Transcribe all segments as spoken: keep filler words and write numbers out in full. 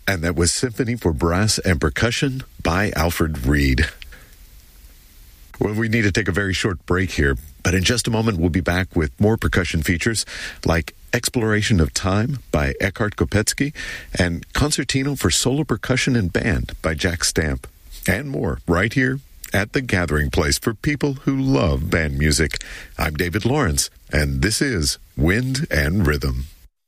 And that was Symphony for Brass and Percussion by Alfred Reed. Well, we need to take a very short break here, but in just a moment we'll be back with more percussion features like Exploration of Time by Eckhart Kopetsky and Concertino for Solo Percussion and Band by Jack Stamp, and more right here at the gathering place for people who love band music. I'm David Lawrence, and this is Wind and Rhythm.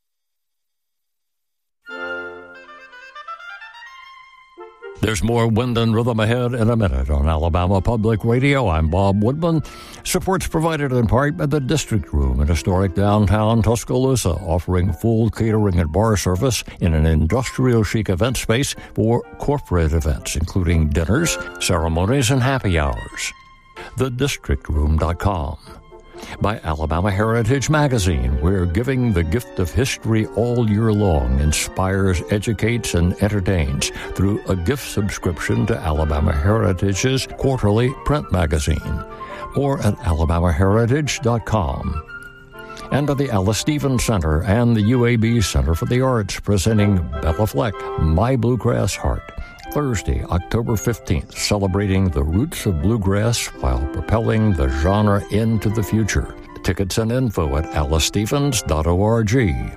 There's more Wind and Rhythm ahead in a minute on Alabama Public Radio. I'm Bob Woodman. Support's provided in part by the District Room in historic downtown Tuscaloosa, offering full catering and bar service in an industrial chic event space for corporate events, including dinners, ceremonies, and happy hours. the district room dot com. By Alabama Heritage Magazine, where giving the gift of history all year long inspires, educates, and entertains through a gift subscription to Alabama Heritage's quarterly print magazine, or at alabama heritage dot com. And to the Alice Stevens Center and the U A B Center for the Arts, presenting Bella Fleck, My Bluegrass Heart, Thursday, October fifteenth, celebrating the roots of bluegrass while propelling the genre into the future. Tickets and info at alice stevens dot org.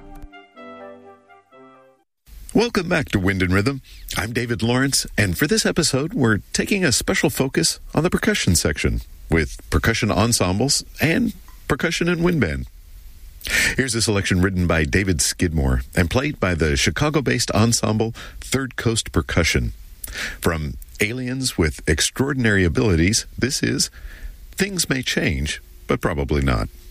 Welcome back to Wind and Rhythm. I'm David Lawrence, and for this episode, we're taking a special focus on the percussion section with percussion ensembles and percussion and wind band. Here's a selection written by David Skidmore and played by the Chicago-based ensemble Third Coast Percussion. From Aliens with Extraordinary Abilities, this is Things May Change, but Probably Not.